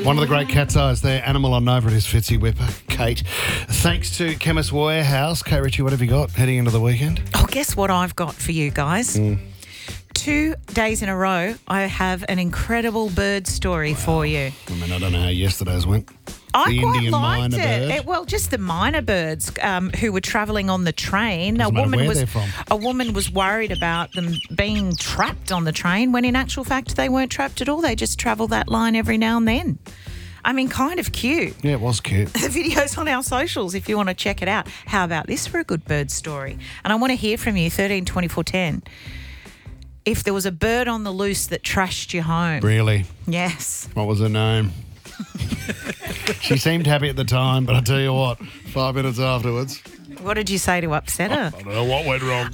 One of the great cat's eyes there. Animal on Nova. It is Fitzy Whipper, Kate. Thanks to Chemist Warehouse. Kate Ritchie, what have you got heading into the weekend? Oh, guess what I've got for you guys? 2 days in a row, I have an incredible bird story for you. I mean, I don't know how yesterday's went. I The quite Indian liked myna bird? it. Well, just the myna birds who were travelling on the train. Doesn't matter where they're from. A woman was worried about them being trapped on the train when in actual fact they weren't trapped at all. They just travel that line every now and then. I mean, kind of cute. Yeah, it was cute. The video's on our socials if you want to check it out. How about this for a good bird story? And I want to hear from you, 13 24 10. If there was a bird on the loose that trashed your home. Really? Yes. What was her name? She seemed happy at the time, but I tell you what, 5 minutes afterwards, What did you say to upset her? I don't know what went wrong.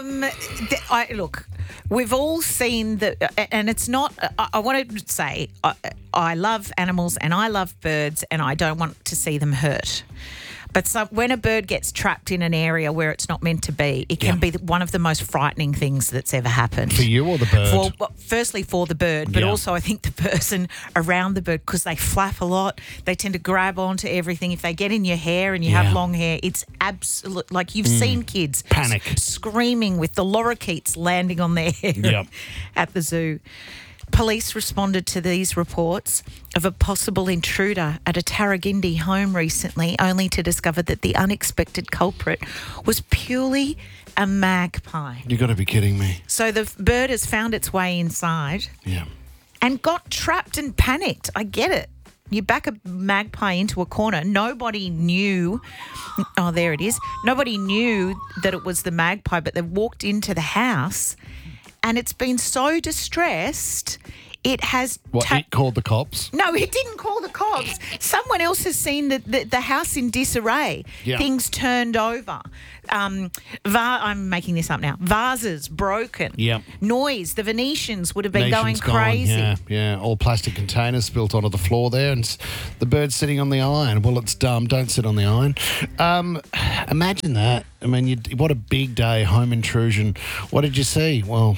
Look, we've all seen and it's not. I want to say I love animals and I love birds, and I don't want to see them hurt. But when a bird gets trapped in an area where it's not meant to be, it can be one of the most frightening things that's ever happened. For you or the bird? Firstly, for the bird, but also I think the person around the bird, because they flap a lot, they tend to grab onto everything. If they get in your hair and you have long hair, it's absolute. Like you've seen kids panic, screaming with the lorikeets landing on their hair at the zoo. Police responded to these reports of a possible intruder at a Tarragindi home recently, only to discover that the unexpected culprit was purely a magpie. You got to be kidding me. So the bird has found its way inside and got trapped and panicked. I get it. You back a magpie into a corner. Nobody knew. Oh, there it is. Nobody knew that it was the magpie, but they walked into the house. And it's been so distressed, it has... It called the cops? No, it didn't call the cops. Someone else has seen the house in disarray. Yeah. Things turned over. I'm making this up now. Vases broken. Yeah. Noise. The Venetians would have been Nation's going crazy. Gone. Yeah. All plastic containers spilt onto the floor there, and the bird's sitting on the iron. Well, it's dumb. Don't sit on the iron. Imagine that. I mean, what a big day, home intrusion. What did you see? Well,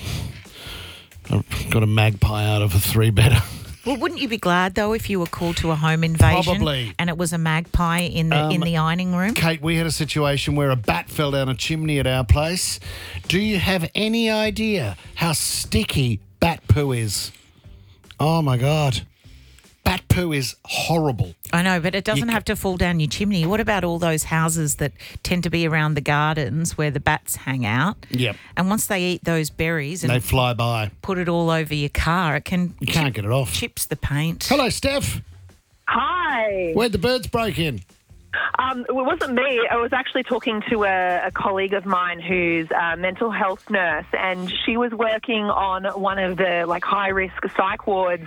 I got a magpie out of a 3-bedder. Well, wouldn't you be glad, though, if you were called to a home invasion Probably. And it was a magpie in the ironing room? Kate, we had a situation where a bat fell down a chimney at our place. Do you have any idea how sticky bat poo is? Oh, my God. Bat poo is horrible. I know, but it doesn't have to fall down your chimney. What about all those houses that tend to be around the gardens where the bats hang out? Yep. And once they eat those berries and they fly by, put it all over your car, it can... You can't get it off. Chips the paint. Hello, Steph. Hi. Where'd the birds break in? It wasn't me. I was actually talking to a colleague of mine who's a mental health nurse, and she was working on one of the high-risk psych wards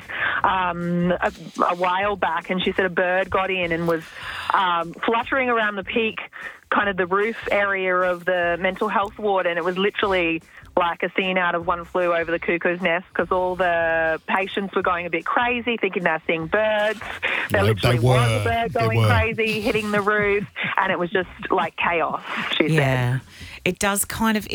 a while back, and she said a bird got in and was fluttering around the peak, kind of the roof area of the mental health ward, and it was literally like a scene out of One Flew Over the Cuckoo's Nest, because all the patients were going a bit crazy, thinking they're seeing birds. There literally was a bird going crazy, hitting the roof, and it was just like chaos, she said. It does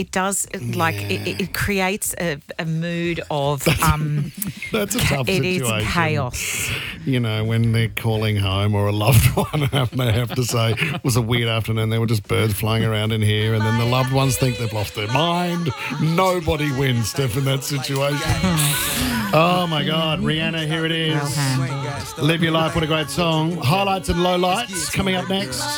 it creates a mood of That's a tough situation. It is chaos. You know, when they're calling home or a loved one and they have to say it was a weird afternoon, there were just birds flying around in here, and then the loved ones think they've lost their mind. Nobody wins, Steph, in that situation. Oh my God, Rihanna, here it is. Live Your Life, what a great song. Highlights and lowlights coming up next.